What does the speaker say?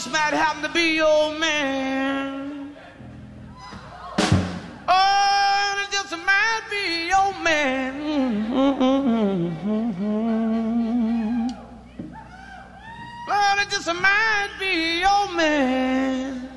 just might happen to be your man. Oh, it just might be your man. Lord, it just might be your man.